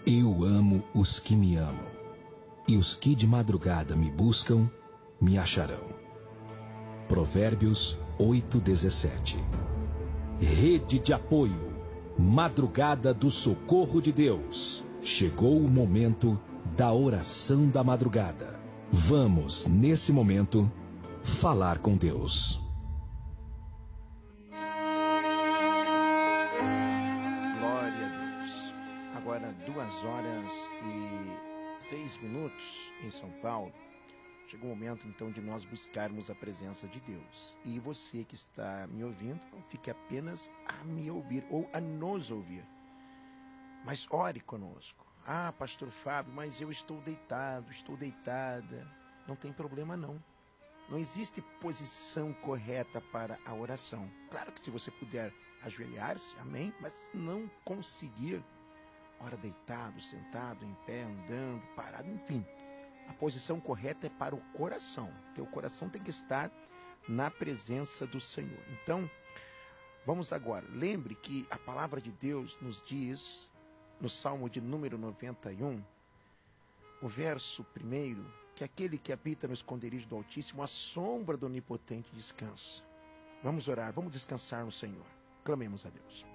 Eu amo os que me amam, e os que de madrugada me buscam, me acharão. Provérbios 8:17. Rede de apoio, madrugada do socorro de Deus. Chegou o momento da oração da madrugada. Vamos, nesse momento, falar com Deus. Glória a Deus. Agora 2h06 em São Paulo. Chegou o momento então de nós buscarmos a presença de Deus. E você que está me ouvindo, não fique apenas a me ouvir ou a nos ouvir, mas ore conosco. Ah, pastor Fábio, mas eu estou deitado, estou deitada. Não tem problema não. Não existe posição correta para a oração. Claro que se você puder ajoelhar-se, amém, mas não conseguir, ora deitado, sentado, em pé, andando, parado, enfim. A posição correta é para o coração. Teu coração tem que estar na presença do Senhor. Então, vamos agora. Lembre que a palavra de Deus nos diz, no Salmo de número 91, o verso 1, que aquele que habita no esconderijo do Altíssimo, a sombra do Onipotente descansa. Vamos orar, vamos descansar no Senhor. Clamemos a Deus.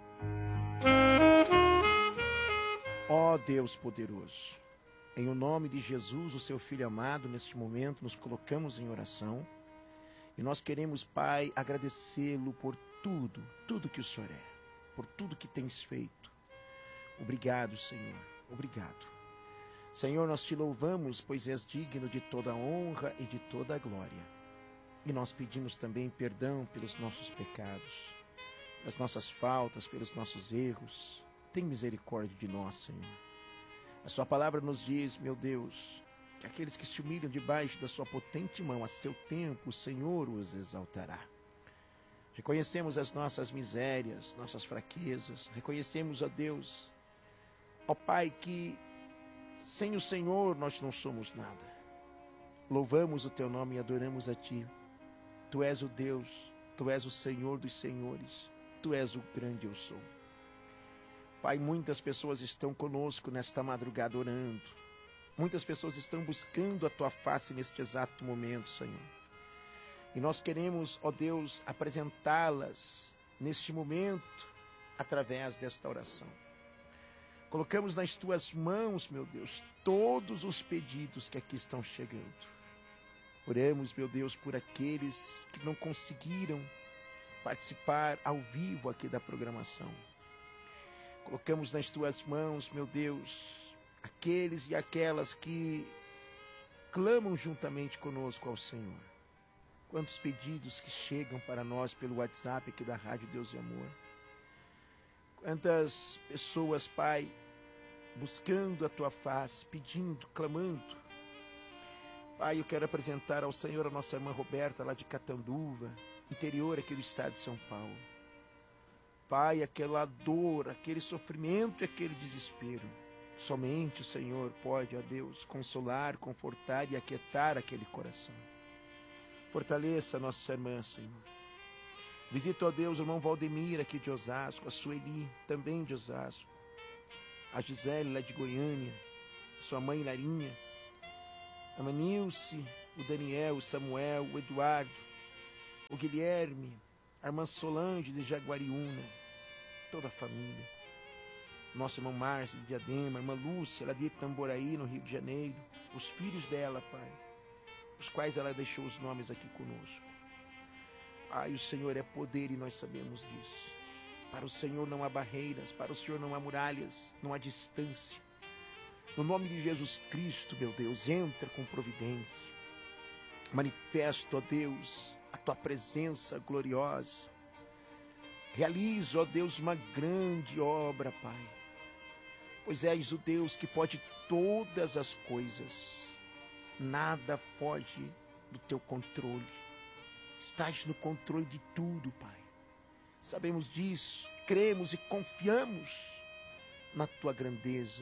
Ó Deus poderoso, em o nome de Jesus, o seu Filho amado, neste momento nos colocamos em oração e nós queremos, Pai, agradecê-lo por tudo que o Senhor é, por tudo que tens feito. Obrigado, Senhor, obrigado. Senhor, nós te louvamos, pois és digno de toda a honra e de toda a glória. E nós pedimos também perdão pelos nossos pecados, pelas nossas faltas, pelos nossos erros. Tem misericórdia de nós, Senhor. A sua palavra nos diz, meu Deus, que aqueles que se humilham debaixo da sua potente mão, a seu tempo o Senhor os exaltará. Reconhecemos as nossas misérias, nossas fraquezas. Reconhecemos, ó Deus, ó Pai, que sem o Senhor nós não somos nada. Louvamos o teu nome e adoramos a ti. Tu és o Deus, tu és o Senhor dos senhores, tu és o grande eu sou. Pai, muitas pessoas estão conosco nesta madrugada orando. Muitas pessoas estão buscando a tua face neste exato momento, Senhor. E nós queremos, ó Deus, apresentá-las neste momento através desta oração. Colocamos nas tuas mãos, meu Deus, todos os pedidos que aqui estão chegando. Oramos, meu Deus, por aqueles que não conseguiram participar ao vivo aqui da programação. Colocamos nas tuas mãos, meu Deus, aqueles e aquelas que clamam juntamente conosco ao Senhor. Quantos pedidos que chegam para nós pelo WhatsApp aqui da Rádio Deus e Amor. Quantas pessoas, Pai, buscando a tua face, pedindo, clamando. Pai, eu quero apresentar ao Senhor a nossa irmã Roberta, lá de Catanduva, interior aqui do estado de São Paulo. Pai, aquela dor, aquele sofrimento e aquele desespero. Somente o Senhor pode, ó Deus, consolar, confortar e aquietar aquele coração. Fortaleça a nossa irmã, Senhor. Visita, ó Deus, o irmão Valdemir aqui de Osasco, a Sueli, também de Osasco, a Gisele lá de Goiânia, a sua mãe Larinha, a Manilce, o Daniel, o Samuel, o Eduardo, o Guilherme, a irmã Solange de Jaguariúna, toda a família. Nosso irmão Márcio de Diadema, a irmã Lúcia, lá de Itamboraí, no Rio de Janeiro, os filhos dela, Pai, os quais ela deixou os nomes aqui conosco. Pai, o Senhor é poder e nós sabemos disso. Para o Senhor não há barreiras, para o Senhor não há muralhas, não há distância. No nome de Jesus Cristo, meu Deus, entra com providência. Manifesta, ó Deus, a tua presença gloriosa. Realiza, ó Deus, uma grande obra, Pai. Pois és o Deus que pode todas as coisas. Nada foge do teu controle. Estás no controle de tudo, Pai. Sabemos disso, cremos e confiamos na tua grandeza.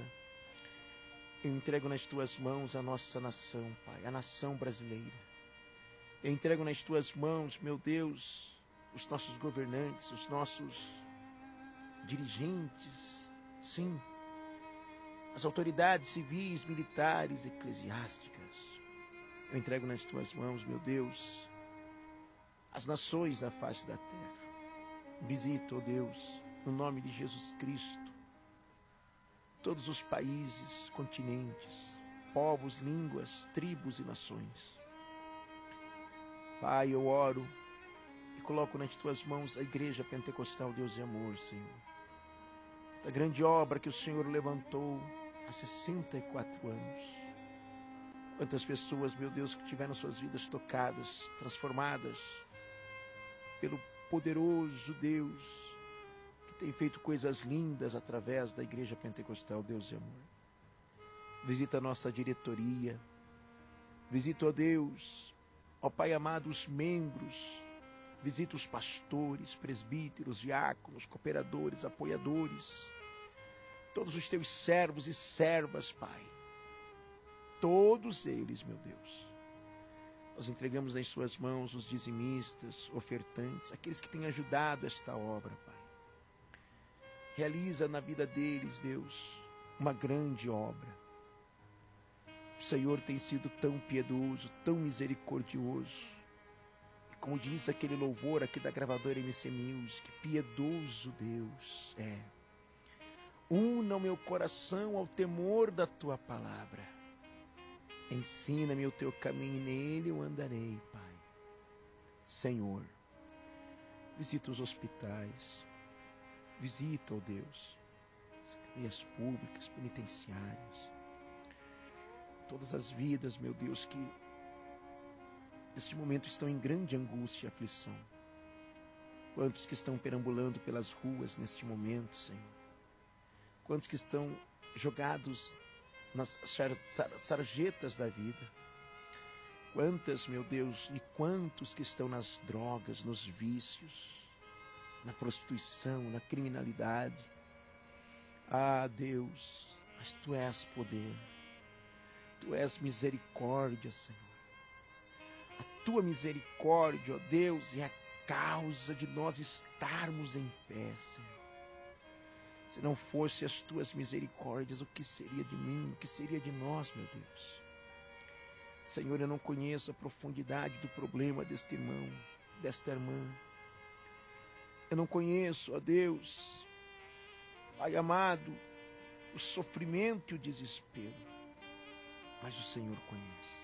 Eu entrego nas tuas mãos a nossa nação, Pai, a nação brasileira. Eu entrego nas tuas mãos, meu Deus, os nossos governantes, os nossos dirigentes, sim, as autoridades civis, militares, eclesiásticas. Eu entrego nas tuas mãos, meu Deus, as nações da face da terra. Visita, ó Deus, no nome de Jesus Cristo, todos os países, continentes, povos, línguas, tribos e nações. Pai, eu oro e coloco nas tuas mãos a Igreja Pentecostal Deus e Amor, Senhor. Esta grande obra que o Senhor levantou há 64 anos. Quantas pessoas, meu Deus, que tiveram suas vidas tocadas, transformadas pelo poderoso Deus, que tem feito coisas lindas através da Igreja Pentecostal Deus e Amor. Visita a nossa diretoria, visita, ó Deus, ó Pai amado, os membros, visita os pastores, presbíteros, diáconos, cooperadores, apoiadores, todos os teus servos e servas, Pai. Todos eles, meu Deus. Nós entregamos nas suas mãos os dizimistas, ofertantes, aqueles que têm ajudado esta obra, Pai. Realiza na vida deles, Deus, uma grande obra. O Senhor tem sido tão piedoso, tão misericordioso. E como diz aquele louvor aqui da gravadora MC Music, piedoso Deus é. Una o meu coração ao temor da tua palavra. Ensina-me o teu caminho, nele eu andarei, Pai. Senhor, visita os hospitais, visita, ó Deus, as cadeias públicas, penitenciárias, todas as vidas, meu Deus, que neste momento estão em grande angústia e aflição. Quantos que estão perambulando pelas ruas neste momento, Senhor? Quantos que estão jogados nas sarjetas da vida? Quantas, meu Deus, e quantos que estão nas drogas, nos vícios, na prostituição, na criminalidade? Ah, Deus, mas Tu és poder, Tu és misericórdia, Senhor. A Tua misericórdia, ó Deus, é a causa de nós estarmos em pé, Senhor. Se não fosse as tuas misericórdias, o que seria de mim, o que seria de nós, meu Deus? Senhor, eu não conheço a profundidade do problema deste irmão, desta irmã. Eu não conheço, ó Deus, Pai amado, o sofrimento e o desespero. Mas o Senhor conhece.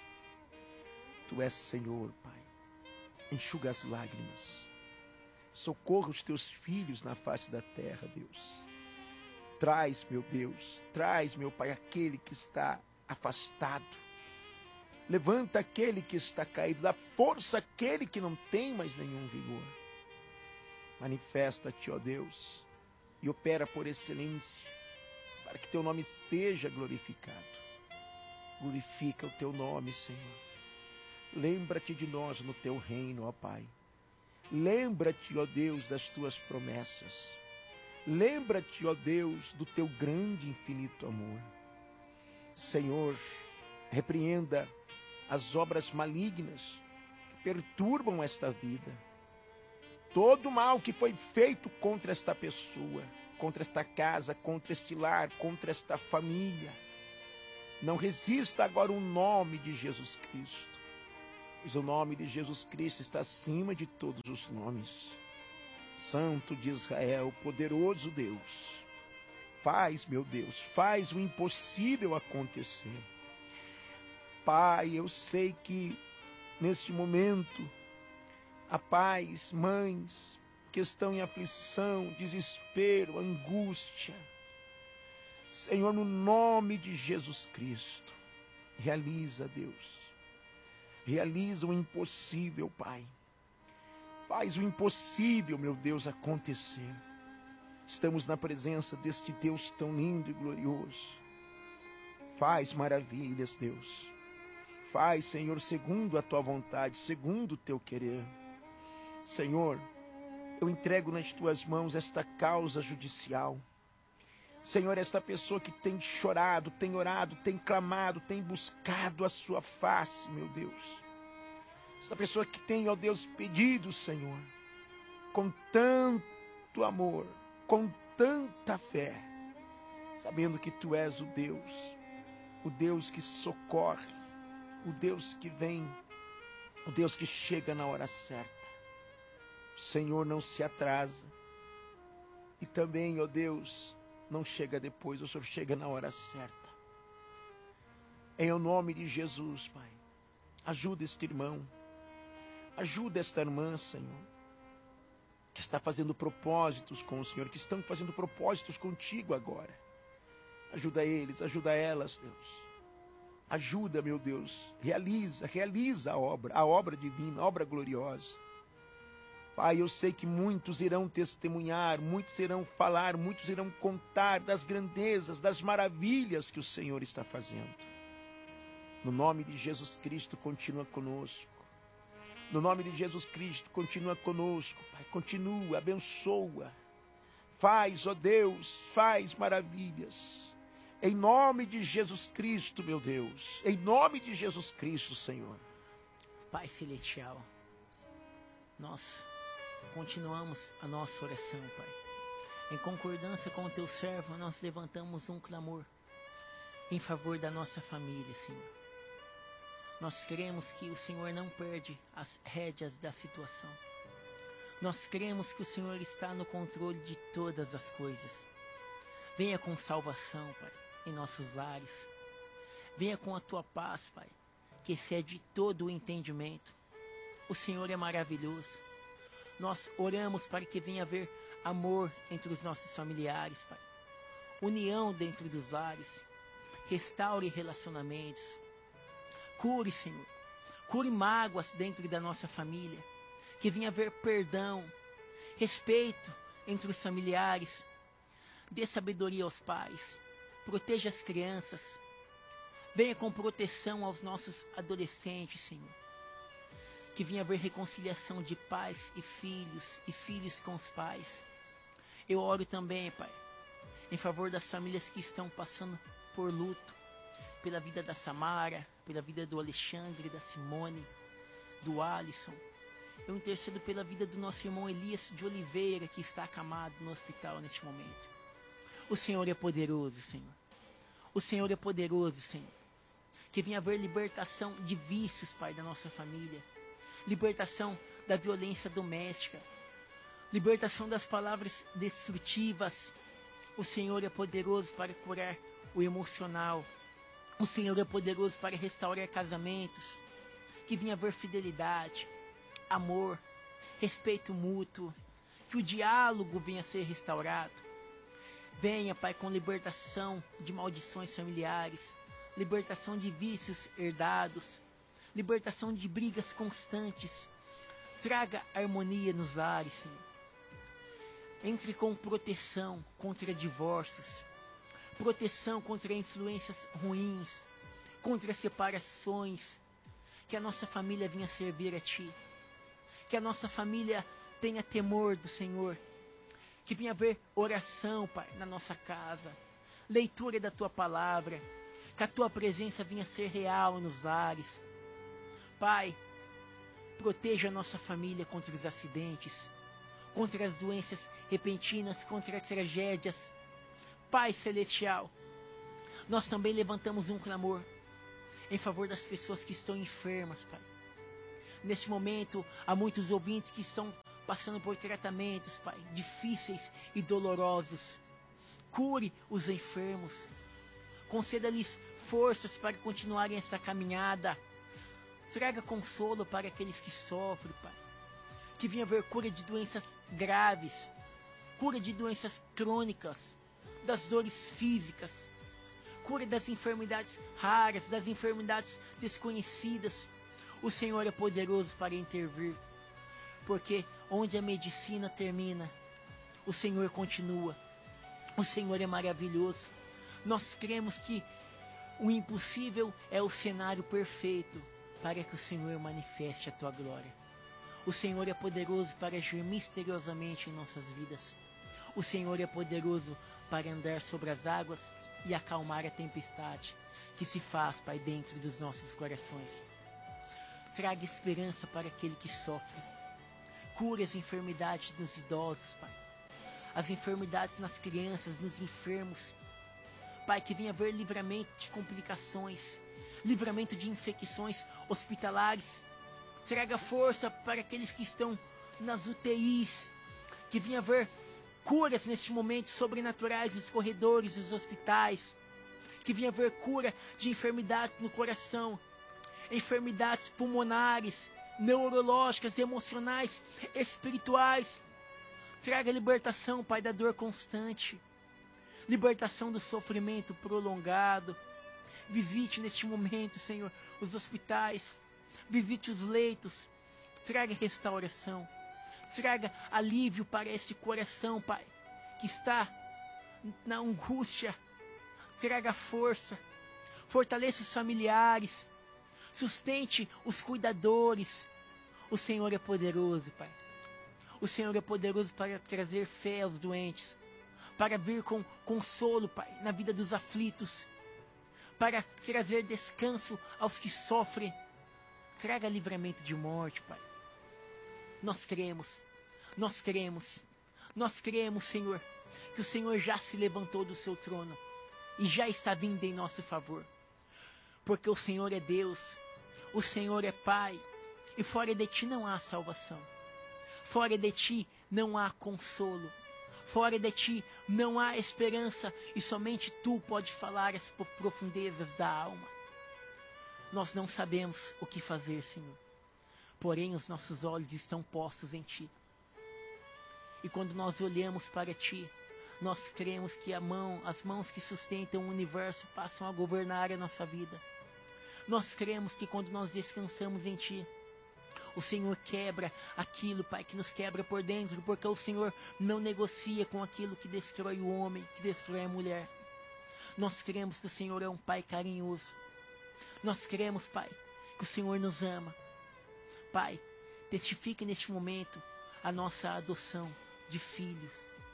Tu és Senhor, Pai. Enxuga as lágrimas. Socorra os teus filhos na face da terra, Deus. Traz, meu Deus, traz, meu Pai, aquele que está afastado. Levanta aquele que está caído, dá força àquele que não tem mais nenhum vigor. Manifesta-te, ó Deus, e opera por excelência, para que teu nome seja glorificado. Glorifica o teu nome, Senhor. Lembra-te de nós no teu reino, ó Pai. Lembra-te, ó Deus, das tuas promessas. Lembra-te, ó Deus, do teu grande e infinito amor. Senhor, repreenda as obras malignas que perturbam esta vida. Todo mal que foi feito contra esta pessoa, contra esta casa, contra este lar, contra esta família. Não resista agora o nome de Jesus Cristo. Pois o nome de Jesus Cristo está acima de todos os nomes. Santo de Israel, poderoso Deus, faz, meu Deus, faz o impossível acontecer. Pai, eu sei que neste momento há pais, mães que estão em aflição, desespero, angústia. Senhor, no nome de Jesus Cristo, realiza, Deus, realiza o impossível, Pai. Faz o impossível, meu Deus, acontecer. Estamos na presença deste Deus tão lindo e glorioso. Faz maravilhas, Deus. Faz, Senhor, segundo a tua vontade, segundo o teu querer. Senhor, eu entrego nas tuas mãos esta causa judicial. Senhor, esta pessoa que tem chorado, tem orado, tem clamado, tem buscado a sua face, meu Deus. Esta pessoa que tem, ó Deus, pedido, Senhor, com tanto amor, com tanta fé. sabendo que Tu és o Deus que socorre, o Deus que vem, o Deus que chega na hora certa. O Senhor não se atrasa e também, ó Deus, não chega depois, o Senhor chega na hora certa. Em o nome de Jesus, Pai, ajuda este irmão, ajuda esta irmã, Senhor, que está fazendo propósitos com o Senhor, que estão fazendo propósitos contigo agora. Ajuda eles, ajuda elas, Deus. Ajuda, meu Deus, realiza a obra divina, a obra gloriosa. Pai, eu sei que muitos irão testemunhar, muitos irão falar, muitos irão contar das grandezas, das maravilhas que o Senhor está fazendo. No nome de Jesus Cristo, continua conosco. No nome de Jesus Cristo, continua conosco, Pai. Continua, abençoa. Faz, ó Deus, faz maravilhas. Em nome de Jesus Cristo, meu Deus. Em nome de Jesus Cristo, Senhor. Pai Celestial, nós continuamos a nossa oração, Pai. Em concordância com o Teu servo, nós levantamos um clamor em favor da nossa família, Senhor. Nós cremos que o Senhor não perde as rédeas da situação. Nós cremos que o Senhor está no controle de todas as coisas. Venha com salvação, Pai, em nossos lares. Venha com a Tua paz, Pai, que excede todo o entendimento. O Senhor é maravilhoso. Nós oramos para que venha haver amor entre os nossos familiares, Pai. União dentro dos lares. Restaure relacionamentos. Cure, Senhor. Cure mágoas dentro da nossa família. Que venha haver perdão, respeito entre os familiares. Dê sabedoria aos pais. Proteja as crianças. Venha com proteção aos nossos adolescentes, Senhor. Que venha haver reconciliação de pais e filhos com os pais. Eu oro também, Pai, em favor das famílias que estão passando por luto. Pela vida da Samara, pela vida do Alexandre, da Simone, do Alisson. Eu intercedo pela vida do nosso irmão Elias de Oliveira, que está acamado no hospital neste momento. O Senhor é poderoso, Senhor. O Senhor é poderoso, Senhor. Que venha haver libertação de vícios, Pai, da nossa família. Libertação da violência doméstica. Libertação das palavras destrutivas. O Senhor é poderoso para curar o emocional. O Senhor é poderoso para restaurar casamentos. Que venha haver fidelidade, amor, respeito mútuo. Que o diálogo venha a ser restaurado. Venha, Pai, com libertação de maldições familiares. Libertação de vícios herdados. Libertação de brigas constantes. Traga harmonia nos lares, Senhor. Entre com proteção contra divórcios. Proteção contra influências ruins, contra separações. Que a nossa família venha servir a Ti. Que a nossa família tenha temor do Senhor. Que venha haver oração, Pai, na nossa casa. Leitura da Tua palavra. Que a Tua presença venha ser real nos lares. Pai, proteja a nossa família contra os acidentes, contra as doenças repentinas, contra as tragédias. Pai Celestial, nós também levantamos um clamor em favor das pessoas que estão enfermas, Pai. Neste momento, há muitos ouvintes que estão passando por tratamentos, Pai, difíceis e dolorosos. Cure os enfermos. Conceda-lhes forças para continuarem essa caminhada. Traga consolo para aqueles que sofrem, Pai. Que venha haver cura de doenças graves, cura de doenças crônicas, das dores físicas, cura das enfermidades raras, das enfermidades desconhecidas. O Senhor é poderoso para intervir, porque onde a medicina termina, o Senhor continua. O Senhor é maravilhoso. Nós cremos que o impossível é o cenário perfeito para que o Senhor manifeste a Tua glória. O Senhor é poderoso para agir misteriosamente em nossas vidas. O Senhor é poderoso para andar sobre as águas e acalmar a tempestade que se faz, Pai, dentro dos nossos corações. Traga esperança para aquele que sofre. Cure as enfermidades dos idosos, Pai. As enfermidades nas crianças, nos enfermos. Pai, que venha haver livramento de complicações, livramento de infecções hospitalares. Traga força para aqueles que estão nas UTIs, que venha haver curas neste momento sobrenaturais nos corredores dos hospitais, que venha haver cura de enfermidades no coração, enfermidades pulmonares, neurológicas, emocionais, espirituais. Traga libertação, Pai, da dor constante, libertação do sofrimento prolongado. Visite neste momento, Senhor, os hospitais, visite os leitos, traga restauração, traga alívio para este coração, Pai, que está na angústia. Traga força, fortaleça os familiares, sustente os cuidadores. O Senhor é poderoso, Pai. O Senhor é poderoso para trazer fé aos doentes, para vir com consolo, Pai, na vida dos aflitos, para trazer descanso aos que sofrem. Traga livramento de morte, Pai. Nós cremos, Senhor, que o Senhor já se levantou do seu trono e já está vindo em nosso favor. Porque o Senhor é Deus, o Senhor é Pai, e fora de ti não há salvação. Fora de ti não há consolo. Fora de ti não há esperança, e somente tu pode falar as profundezas da alma. Nós não sabemos o que fazer, Senhor, porém os nossos olhos estão postos em ti. E quando nós olhamos para ti, nós cremos que as mãos que sustentam o universo passam a governar a nossa vida. Nós cremos que quando nós descansamos em ti, o Senhor quebra aquilo, Pai, que nos quebra por dentro, porque o Senhor não negocia com aquilo que destrói o homem, que destrói a mulher. Nós cremos que o Senhor é um Pai carinhoso. Nós cremos, Pai, que o Senhor nos ama. Pai, testifique neste momento a nossa adoção de filhos.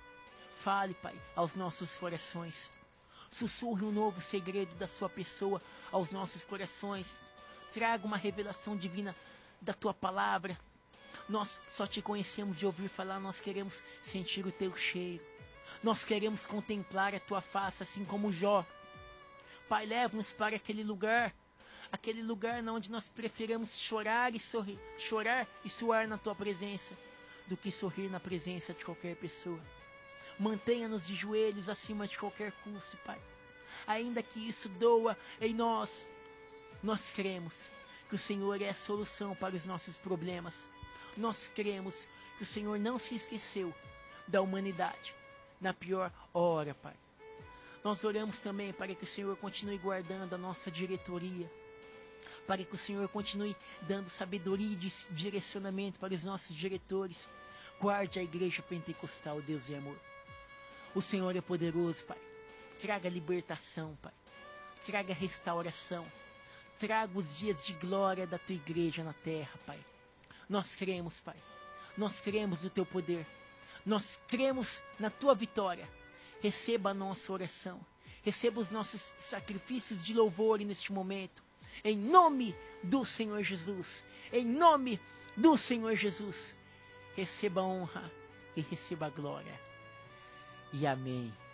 Fale, Pai, aos nossos corações. Sussurre um novo segredo da sua pessoa aos nossos corações. Traga uma revelação divina da tua palavra. Nós só te conhecemos de ouvir falar, nós queremos sentir o teu cheiro. Nós queremos contemplar a tua face, assim como Jó. Pai, leva-nos para aquele lugar onde nós preferamos chorar e sorrir, chorar e suar na tua presença, do que sorrir na presença de qualquer pessoa. Mantenha-nos de joelhos acima de qualquer custo, Pai. Ainda que isso doa em nós, nós cremos que o Senhor é a solução para os nossos problemas. Nós cremos que o Senhor não se esqueceu da humanidade na pior hora, Pai. Nós oramos também para que o Senhor continue guardando a nossa diretoria, para que o Senhor continue dando sabedoria e direcionamento para os nossos diretores. Guarde a igreja pentecostal, Deus e amor. O Senhor é poderoso, Pai. Traga libertação, Pai. Traga restauração. Traga os dias de glória da tua igreja na terra, Pai. Nós cremos, Pai. Nós cremos no teu poder. Nós cremos na tua vitória. Receba a nossa oração. Receba os nossos sacrifícios de louvor neste momento. Em nome do Senhor Jesus. Em nome do Senhor Jesus. Receba a honra e receba a glória. E amém.